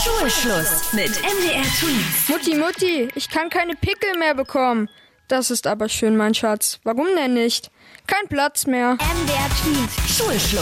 Schulschluss mit MDR Tweens. Mutti, ich kann keine Pickel mehr bekommen. Das ist aber schön, mein Schatz. Warum denn nicht? Kein Platz mehr. MDR Tweens. Schulschluss.